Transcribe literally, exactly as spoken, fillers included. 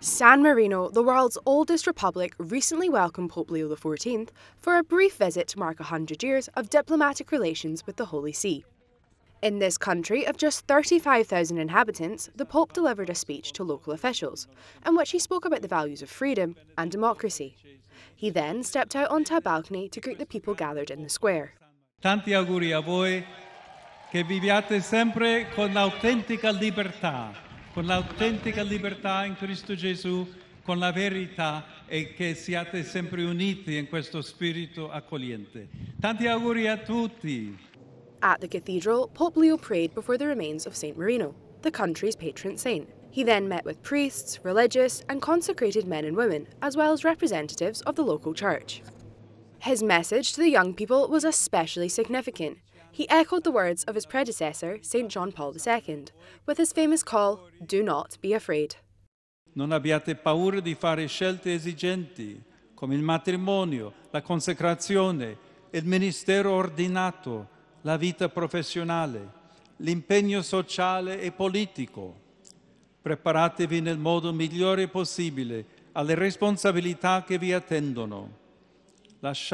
San Marino, the world's oldest republic, recently welcomed Pope Leo the fourteenth for a brief visit to mark one hundred years of diplomatic relations with the Holy See. In this country of just thirty-five thousand inhabitants, the Pope delivered a speech to local officials, in which he spoke about the values of freedom and democracy. He then stepped out onto a balcony to greet the people gathered in the square. Tanti auguri a voi, che viviate sempre con l'autentica libertà, con l'autentica libertà in Cristo Gesù, con la verità e che siate sempre uniti in questo spirito accogliente. Tanti auguri a tutti. At the cathedral, Pope Leo prayed before the remains of Saint Marino, the country's patron saint. He then met with priests, religious and consecrated men and women, as well as representatives of the local church. His message to the young people was especially significant. He echoed the words of his predecessor, Saint John Paul the Second, with his famous call, "Do not be afraid." Non abbiate paura di fare scelte esigenti, come il matrimonio, la consacrazione, il ministero ordinato, la vita professionale, l'impegno sociale e politico. Preparatevi nel modo migliore possibile alle responsabilità che vi attendono. Lasciate